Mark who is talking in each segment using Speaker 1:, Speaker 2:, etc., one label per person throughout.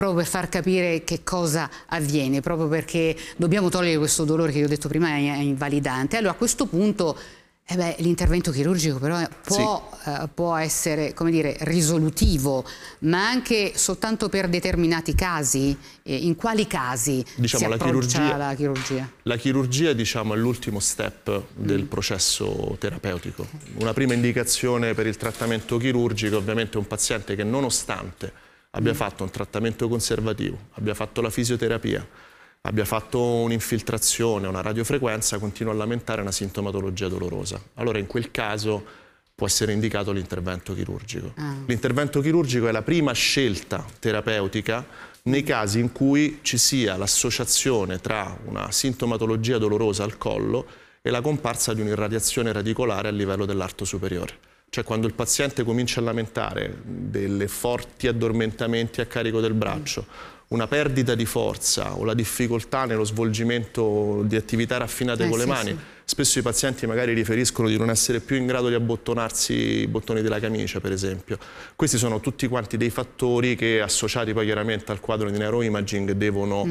Speaker 1: proprio per far capire che cosa avviene, proprio perché dobbiamo togliere questo dolore che io ho detto prima è invalidante. Allora a questo punto l'intervento chirurgico però può essere, come dire, risolutivo, ma anche soltanto per determinati casi. In quali casi si approccia la chirurgia?
Speaker 2: La chirurgia, diciamo, è l'ultimo step del processo terapeutico. Una prima indicazione per il trattamento chirurgico ovviamente è un paziente che, nonostante abbia fatto un trattamento conservativo, abbia fatto la fisioterapia, abbia fatto un'infiltrazione, una radiofrequenza, continua a lamentare una sintomatologia dolorosa. Allora in quel caso può essere indicato l'intervento chirurgico. L'intervento chirurgico è la prima scelta terapeutica nei casi in cui ci sia l'associazione tra una sintomatologia dolorosa al collo e la comparsa di un'irradiazione radicolare a livello dell'arto superiore. Cioè quando il paziente comincia a lamentare delle forti addormentamenti a carico del braccio, una perdita di forza o la difficoltà nello svolgimento di attività raffinate con le mani. Spesso i pazienti magari riferiscono di non essere più in grado di abbottonarsi i bottoni della camicia, per esempio. Questi sono tutti quanti dei fattori che, associati poi chiaramente al quadro di neuroimaging, devono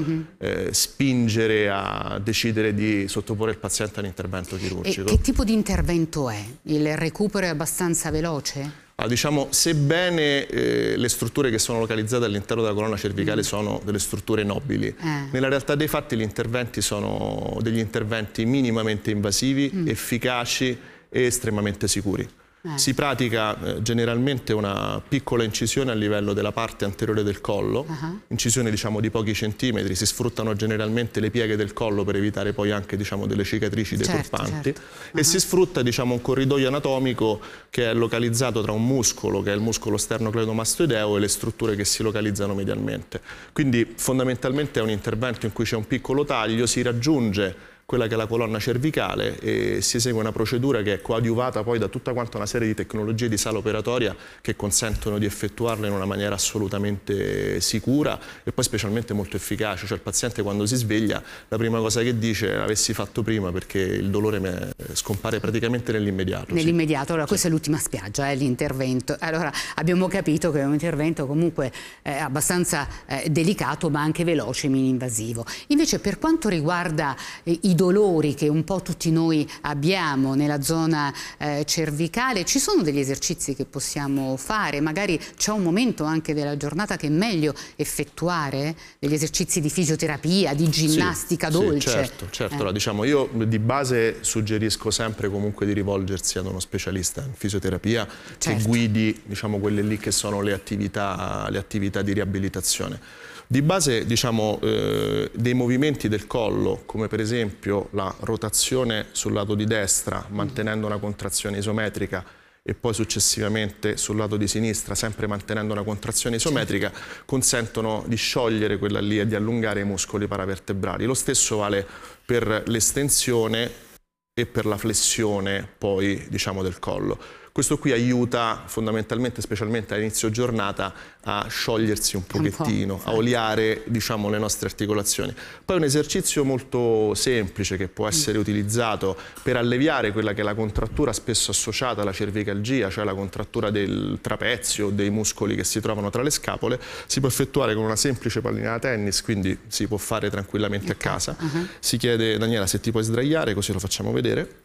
Speaker 2: spingere a decidere di sottoporre il paziente all'intervento chirurgico.
Speaker 1: E che tipo di intervento è? Il recupero è abbastanza veloce?
Speaker 2: Diciamo, sebbene le strutture che sono localizzate all'interno della colonna cervicale sono delle strutture nobili, nella realtà dei fatti gli interventi sono degli interventi minimamente invasivi, efficaci e estremamente sicuri. Si pratica generalmente una piccola incisione a livello della parte anteriore del collo, incisione diciamo di pochi centimetri, si sfruttano generalmente le pieghe del collo per evitare poi anche diciamo delle cicatrici deturpanti e si sfrutta diciamo un corridoio anatomico che è localizzato tra un muscolo, che è il muscolo sternocleidomastoideo, e le strutture che si localizzano medialmente. Quindi fondamentalmente è un intervento in cui c'è un piccolo taglio, si raggiunge quella che è la colonna cervicale e si esegue una procedura che è coadiuvata poi da tutta quanta una serie di tecnologie di sala operatoria che consentono di effettuarla in una maniera assolutamente sicura e poi specialmente molto efficace. Cioè il paziente quando si sveglia la prima cosa che dice è l'avessi fatto prima, perché il dolore scompare praticamente nell'immediato.
Speaker 1: Nell'immediato, allora questa è l'ultima spiaggia, l'intervento. Allora abbiamo capito che è un intervento comunque abbastanza delicato ma anche veloce e mini-invasivo. Invece per quanto riguarda i dolori che un po' tutti noi abbiamo nella zona cervicale, ci sono degli esercizi che possiamo fare? Magari c'è un momento anche della giornata che è meglio effettuare degli esercizi di fisioterapia, di ginnastica dolce?
Speaker 2: Sì, certo. Allora, diciamo, io di base suggerisco sempre comunque di rivolgersi ad uno specialista in fisioterapia che guidi diciamo quelle lì che sono le attività di riabilitazione. Di base, diciamo, dei movimenti del collo, come per esempio la rotazione sul lato di destra, mantenendo una contrazione isometrica, e poi successivamente sul lato di sinistra, sempre mantenendo una contrazione isometrica, consentono di sciogliere quella lì e di allungare i muscoli paravertebrali. Lo stesso vale per l'estensione e per la flessione poi, diciamo, del collo. Questo qui aiuta fondamentalmente, specialmente all'inizio giornata, a sciogliersi un pochettino, a oliare diciamo le nostre articolazioni. Poi un esercizio molto semplice che può essere utilizzato per alleviare quella che è la contrattura spesso associata alla cervicalgia, cioè la contrattura del trapezio o dei muscoli che si trovano tra le scapole, si può effettuare con una semplice pallina da tennis, quindi si può fare tranquillamente a casa. Si chiede, Daniela, se ti puoi sdraiare così lo facciamo vedere.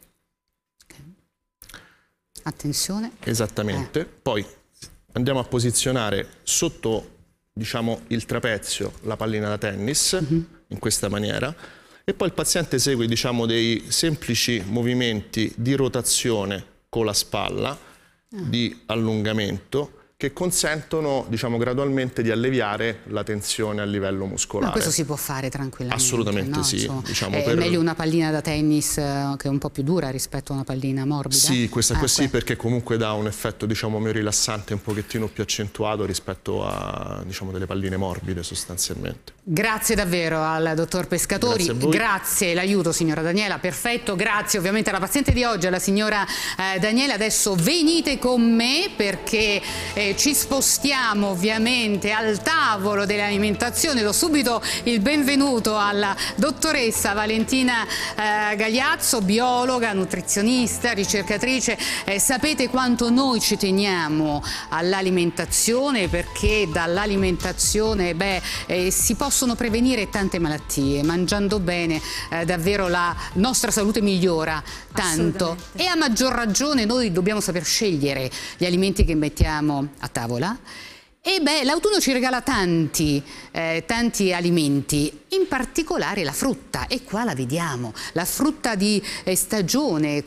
Speaker 1: Attenzione.
Speaker 2: Esattamente. Poi andiamo a posizionare sotto, diciamo, il trapezio la pallina da tennis, in questa maniera, e poi il paziente esegue, diciamo, dei semplici movimenti di rotazione con la spalla, di allungamento, che consentono, diciamo, gradualmente di alleviare la tensione a livello muscolare.
Speaker 1: Ma questo si può fare tranquillamente?
Speaker 2: Assolutamente, no? Sì. Diciamo,
Speaker 1: è meglio una pallina da tennis che è un po' più dura rispetto a una pallina morbida?
Speaker 2: Sì, questa sì, perché comunque dà un effetto, diciamo, mio rilassante un pochettino più accentuato rispetto a, diciamo, delle palline morbide sostanzialmente.
Speaker 1: Grazie davvero al dottor Pescatori, grazie l'aiuto signora Daniela, perfetto, grazie ovviamente alla paziente di oggi, alla signora Daniela. Adesso venite con me perché ci spostiamo ovviamente al tavolo dell'alimentazione. Do subito il benvenuto alla dottoressa Valentina Gagliazzo, biologa, nutrizionista, ricercatrice. Sapete quanto noi ci teniamo all'alimentazione, perché dall'alimentazione si possono prevenire tante malattie. Mangiando bene davvero la nostra salute migliora tanto, e a maggior ragione noi dobbiamo saper scegliere gli alimenti che mettiamo a tavola. E l'autunno ci regala tanti alimenti, in particolare la frutta, e qua la vediamo, la frutta di stagione,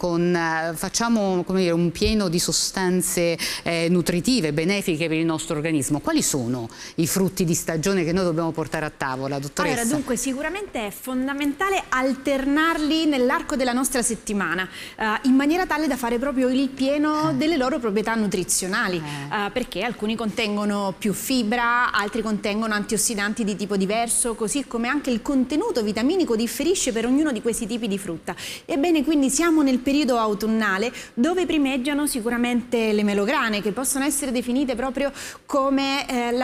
Speaker 1: facciamo come dire, un pieno di sostanze nutritive, benefiche per il nostro organismo. Quali sono i frutti di stagione che noi dobbiamo portare a tavola, dottoressa?
Speaker 3: Allora, dunque, sicuramente è fondamentale alternarli nell'arco della nostra settimana, in maniera tale da fare proprio il pieno delle loro proprietà nutrizionali, perché alcuni contengono più fibra, altri contengono antiossidanti di tipo diverso, così come anche il contenuto vitaminico differisce per ognuno di questi tipi di frutta. Ebbene, quindi siamo nel periodo autunnale, dove primeggiano sicuramente le melograne, che possono essere definite proprio come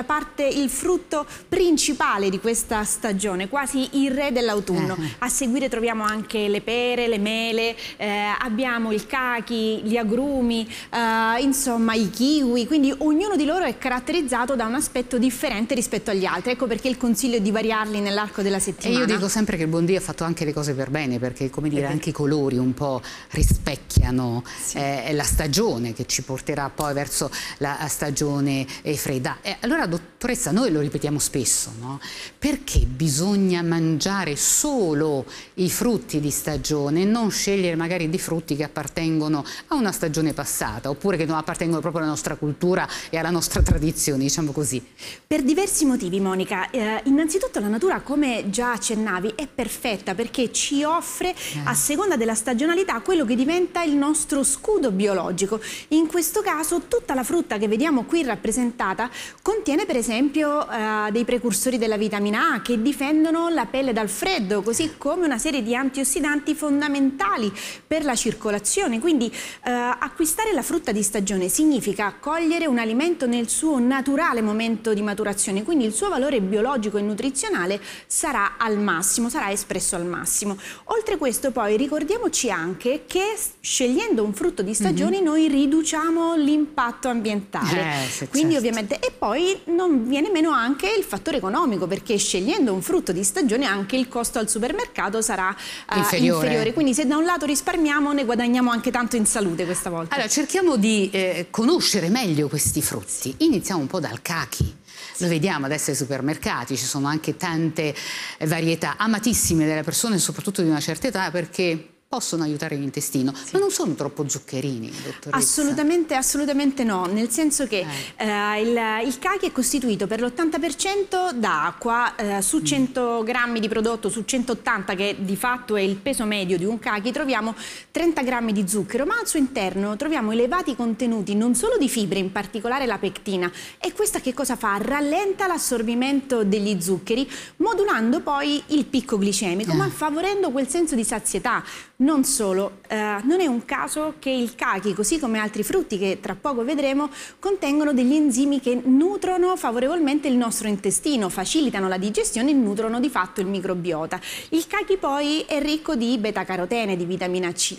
Speaker 3: il frutto principale di questa stagione, quasi il re dell'autunno. A seguire troviamo anche le pere, le mele, abbiamo il cachi, gli agrumi, insomma i kiwi, quindi ognuno di loro è caratterizzato da un aspetto differente rispetto agli altri. Ecco perché il consiglio è di variarli nell'arco della settimana.
Speaker 1: E io dico sempre che il buon Dio ha fatto anche le cose per bene, perché, come dire, anche i colori un po' rispecchiano la stagione, che ci porterà poi verso la stagione fredda. Allora, dottoressa, noi lo ripetiamo spesso, no? Perché bisogna mangiare solo i frutti di stagione e non scegliere magari dei frutti che appartengono a una stagione passata, oppure che non appartengono proprio alla nostra cultura e alla nostra tradizione, diciamo così?
Speaker 3: Per diversi motivi, Monica. Innanzitutto la natura, come già accennavi, è perfetta, perché ci offre, a seconda della stagionalità, quello che diventa il nostro scudo biologico. In questo caso tutta la frutta che vediamo qui rappresentata contiene per esempio dei precursori della vitamina A, che difendono la pelle dal freddo, così come una serie di antiossidanti fondamentali per la circolazione. Quindi acquistare la frutta di stagione significa cogliere un alimento nel suo naturale momento di maturazione, quindi il suo valore biologico e nutrizionale sarà al massimo, sarà espresso al massimo. Oltre questo, poi ricordiamoci anche che scegliendo un frutto di stagione noi riduciamo l'impatto ambientale, quindi ovviamente, e poi non viene meno anche il fattore economico, perché scegliendo un frutto di stagione anche il costo al supermercato sarà inferiore. Quindi se da un lato risparmiamo, ne guadagniamo anche tanto in salute questa volta.
Speaker 1: Allora, cerchiamo di conoscere meglio questi frutti. Iniziamo un po' dal cachi. Lo vediamo adesso ai supermercati, ci sono anche tante varietà amatissime dalle persone, soprattutto di una certa età, perché possono aiutare l'intestino, ma non sono troppo zuccherini, dottoressa?
Speaker 3: Assolutamente no, nel senso che il cachi è costituito per l'80% d'acqua. Su 100 grammi di prodotto, su 180, che di fatto è il peso medio di un cachi, troviamo 30 grammi di zucchero, ma al suo interno troviamo elevati contenuti non solo di fibre, in particolare la pectina, e questa che cosa fa? Rallenta l'assorbimento degli zuccheri, modulando poi il picco glicemico, ma favorendo quel senso di sazietà. Non solo, non è un caso che il cachi, così come altri frutti che tra poco vedremo, contengono degli enzimi che nutrono favorevolmente il nostro intestino, facilitano la digestione e nutrono di fatto il microbiota. Il cachi poi è ricco di beta-carotene, di vitamina C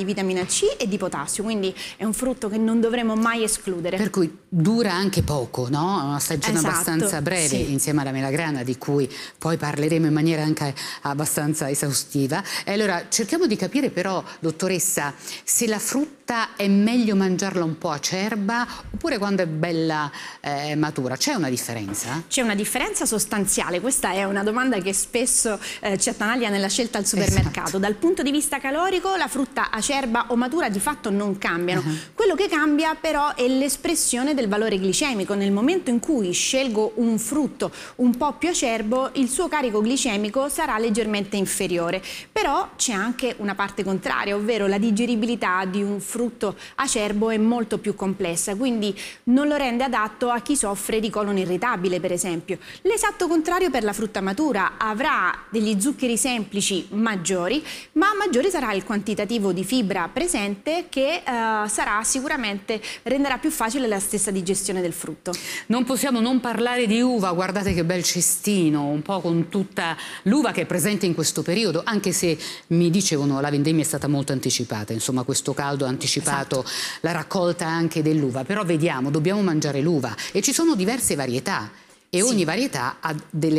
Speaker 3: e di potassio, quindi è un frutto che non dovremo mai escludere.
Speaker 1: Per cui dura anche poco, no? Una stagione abbastanza breve, insieme alla melagrana, di cui poi parleremo in maniera anche abbastanza esaustiva. E allora cerchiamo di capire però, dottoressa, se la frutta è meglio mangiarla un po' acerba oppure quando è bella matura. C'è una differenza? C'è
Speaker 3: una differenza sostanziale. Questa è una domanda che spesso ci attanaglia nella scelta al supermercato. Dal punto di vista calorico, la frutta acerba o matura di fatto non cambiano. Quello che cambia però è l'espressione del valore glicemico. Nel momento in cui scelgo un frutto un po' più acerbo, il suo carico glicemico sarà leggermente inferiore. Però c'è anche una parte parte contraria, ovvero la digeribilità di un frutto acerbo è molto più complessa, quindi non lo rende adatto a chi soffre di colon irritabile, per esempio. L'esatto contrario per la frutta matura: avrà degli zuccheri semplici maggiori, ma maggiore sarà il quantitativo di fibra presente, che sarà sicuramente renderà più facile la stessa digestione del frutto.
Speaker 1: Non possiamo non parlare di uva, guardate che bel cestino, un po' con tutta l'uva che è presente in questo periodo, anche se mi dicevano la vendemmia è stata molto anticipata, insomma questo caldo ha anticipato la raccolta anche dell'uva, però vediamo, dobbiamo mangiare l'uva e ci sono diverse varietà e ogni varietà ha delle